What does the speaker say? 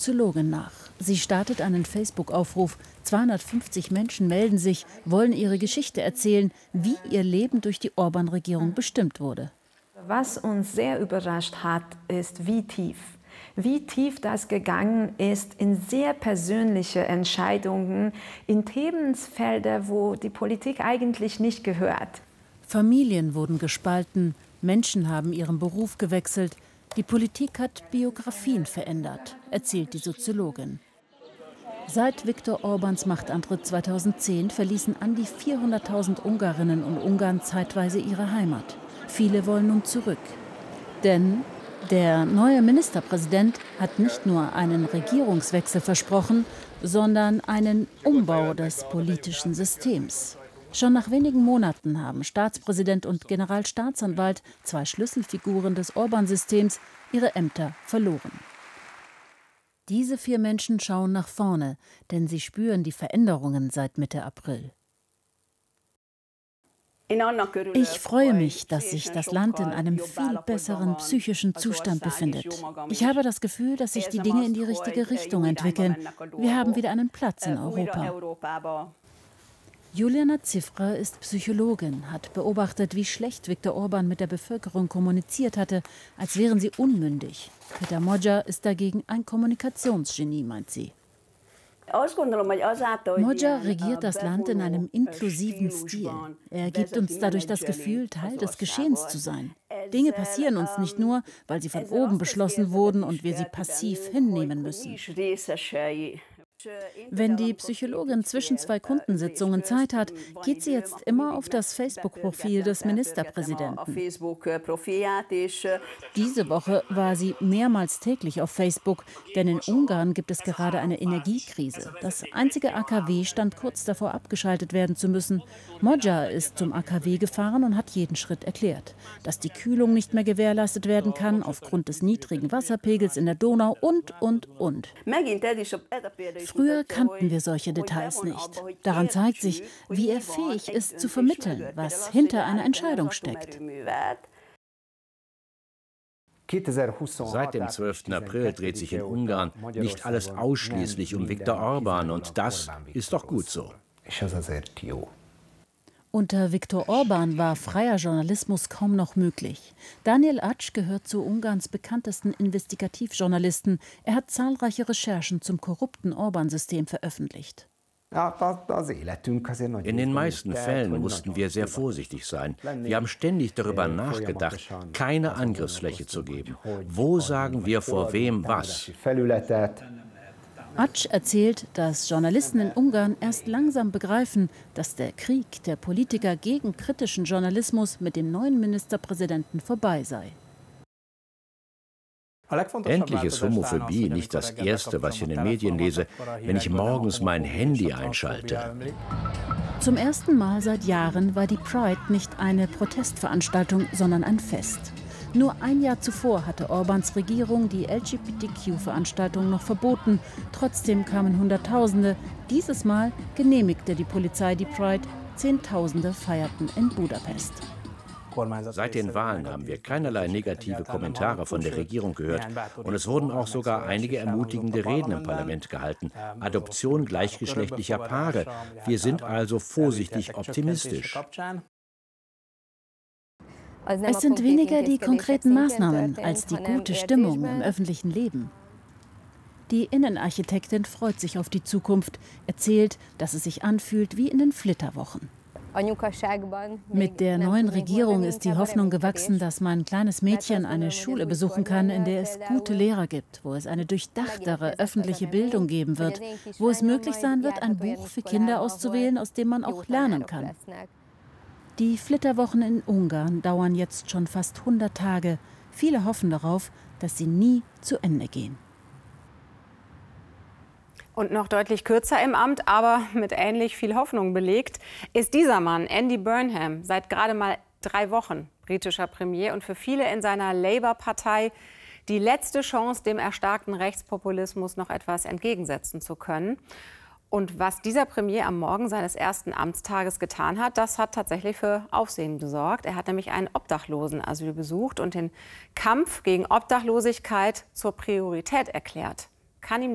Soziologin nach. Sie startet einen Facebook-Aufruf. 250 Menschen melden sich, wollen ihre Geschichte erzählen, wie ihr Leben durch die Orbán-Regierung bestimmt wurde. Was uns sehr überrascht hat, ist, wie tief das gegangen ist in sehr persönliche Entscheidungen, in Themenfelder, wo die Politik eigentlich nicht gehört. Familien wurden gespalten, Menschen haben ihren Beruf gewechselt. Die Politik hat Biografien verändert, erzählt die Soziologin. Seit Viktor Orbáns Machtantritt 2010 verließen an die 400.000 Ungarinnen und Ungarn zeitweise ihre Heimat. Viele wollen nun zurück. Denn der neue Ministerpräsident hat nicht nur einen Regierungswechsel versprochen, sondern einen Umbau des politischen Systems. Schon nach wenigen Monaten haben Staatspräsident und Generalstaatsanwalt, zwei Schlüsselfiguren des Orbán-Systems, ihre Ämter verloren. Diese 4 Menschen schauen nach vorne, denn sie spüren die Veränderungen seit Mitte April. Ich freue mich, dass sich das Land in einem viel besseren psychischen Zustand befindet. Ich habe das Gefühl, dass sich die Dinge in die richtige Richtung entwickeln. Wir haben wieder einen Platz in Europa. Juliana Cifra ist Psychologin, hat beobachtet, wie schlecht Viktor Orbán mit der Bevölkerung kommuniziert hatte, als wären sie unmündig. Peter Magyar ist dagegen ein Kommunikationsgenie, meint sie. Magyar regiert das Land in einem inklusiven Stil. Er gibt uns dadurch das Gefühl, Teil des Geschehens zu sein. Dinge passieren uns nicht nur, weil sie von oben beschlossen wurden und wir sie passiv hinnehmen müssen. Wenn die Psychologin zwischen 2 Kundensitzungen Zeit hat, geht sie jetzt immer auf das Facebook-Profil des Ministerpräsidenten. Diese Woche war sie mehrmals täglich auf Facebook, denn in Ungarn gibt es gerade eine Energiekrise. Das einzige AKW stand kurz davor, abgeschaltet werden zu müssen. Magyar ist zum AKW gefahren und hat jeden Schritt erklärt. Dass die Kühlung nicht mehr gewährleistet werden kann, aufgrund des niedrigen Wasserpegels in der Donau und. Früher kannten wir solche Details nicht. Daran zeigt sich, wie er fähig ist zu vermitteln, was hinter einer Entscheidung steckt. Seit dem 12. April dreht sich in Ungarn nicht alles ausschließlich um Viktor Orbán und das ist doch gut so. Unter Viktor Orbán war freier Journalismus kaum noch möglich. Daniel Acs gehört zu Ungarns bekanntesten Investigativjournalisten. Er hat zahlreiche Recherchen zum korrupten Orbán-System veröffentlicht. In den meisten Fällen mussten wir sehr vorsichtig sein. Wir haben ständig darüber nachgedacht, keine Angriffsfläche zu geben. Wo sagen wir vor wem was? Acs erzählt, dass Journalisten in Ungarn erst langsam begreifen, dass der Krieg der Politiker gegen kritischen Journalismus mit dem neuen Ministerpräsidenten vorbei sei. Endlich ist Homophobie nicht das Erste, was ich in den Medien lese, wenn ich morgens mein Handy einschalte. Zum ersten Mal seit Jahren war die Pride nicht eine Protestveranstaltung, sondern ein Fest. Nur ein Jahr zuvor hatte Orbáns Regierung die LGBTQ-Veranstaltung noch verboten. Trotzdem kamen Hunderttausende. Dieses Mal genehmigte die Polizei die Pride. Zehntausende feierten in Budapest. Seit den Wahlen haben wir keinerlei negative Kommentare von der Regierung gehört. Und es wurden auch sogar einige ermutigende Reden im Parlament gehalten. Adoption gleichgeschlechtlicher Paare. Wir sind also vorsichtig optimistisch. Es sind weniger die konkreten Maßnahmen als die gute Stimmung im öffentlichen Leben. Die Innenarchitektin freut sich auf die Zukunft, erzählt, dass es sich anfühlt wie in den Flitterwochen. Mit der neuen Regierung ist die Hoffnung gewachsen, dass mein kleines Mädchen eine Schule besuchen kann, in der es gute Lehrer gibt, wo es eine durchdachtere öffentliche Bildung geben wird, wo es möglich sein wird, ein Buch für Kinder auszuwählen, aus dem man auch lernen kann. Die Flitterwochen in Ungarn dauern jetzt schon fast 100 Tage. Viele hoffen darauf, dass sie nie zu Ende gehen. Und noch deutlich kürzer im Amt, aber mit ähnlich viel Hoffnung belegt, ist dieser Mann, Andy Burnham, seit gerade mal 3 Wochen britischer Premier und für viele in seiner Labour-Partei die letzte Chance, dem erstarkten Rechtspopulismus noch etwas entgegensetzen zu können. Und was dieser Premier am Morgen seines ersten Amtstages getan hat, das hat tatsächlich für Aufsehen gesorgt. Er hat nämlich ein Obdachlosenasyl besucht und den Kampf gegen Obdachlosigkeit zur Priorität erklärt. Kann ihm